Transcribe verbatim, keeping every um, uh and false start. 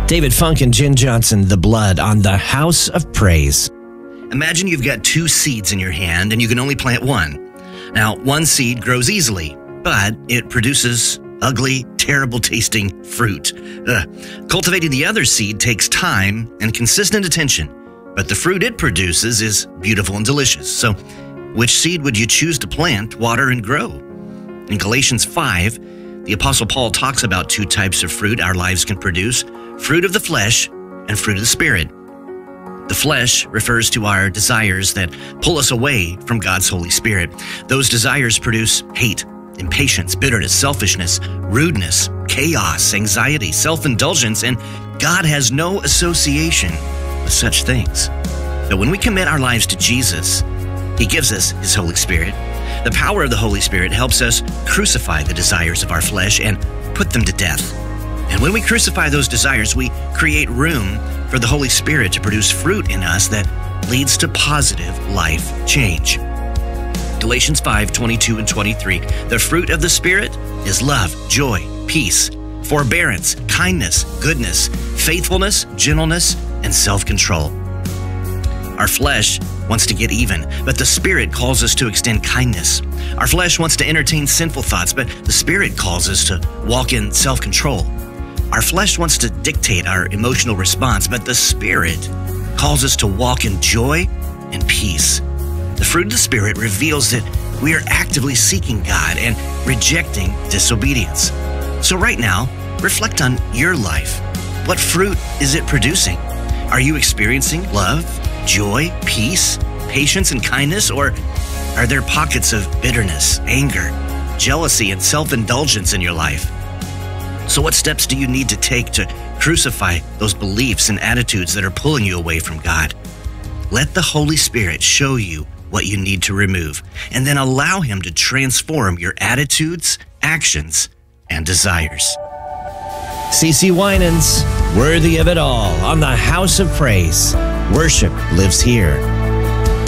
David Funk and Jen Johnson, The Blood, on the House of Praise. Imagine you've got two seeds in your hand and you can only plant one. Now, one seed grows easily, but it produces ugly, terrible tasting fruit. Ugh. Cultivating the other seed takes time and consistent attention, but the fruit it produces is beautiful and delicious. So, which seed would you choose to plant, water, and grow? In Galatians five, the Apostle Paul talks about two types of fruit our lives can produce: fruit of the flesh and fruit of the Spirit. The flesh refers to our desires that pull us away from God's Holy Spirit. Those desires produce hate, impatience, bitterness, selfishness, rudeness, chaos, anxiety, self-indulgence, and God has no association with such things. But when we commit our lives to Jesus, He gives us His Holy Spirit. The power of the Holy Spirit helps us crucify the desires of our flesh and put them to death. And when we crucify those desires, we create room for the Holy Spirit to produce fruit in us that leads to positive life change. Galatians five, twenty-two and twenty-three. The fruit of the Spirit is love, joy, peace, forbearance, kindness, goodness, faithfulness, gentleness, and self-control. Our flesh wants to get even, but the Spirit calls us to extend kindness. Our flesh wants to entertain sinful thoughts, but the Spirit calls us to walk in self-control. Our flesh wants to dictate our emotional response, but the Spirit calls us to walk in joy and peace. The fruit of the Spirit reveals that we are actively seeking God and rejecting disobedience. So right now, reflect on your life. What fruit is it producing? Are you experiencing love, joy, peace, patience, and kindness? Or are there pockets of bitterness, anger, jealousy, and self-indulgence in your life? So what steps do you need to take to crucify those beliefs and attitudes that are pulling you away from God? Let the Holy Spirit show you what you need to remove, and then allow Him to transform your attitudes, actions, and desires. C C Winans, Worthy of It All, on the House of Praise. Worship lives here.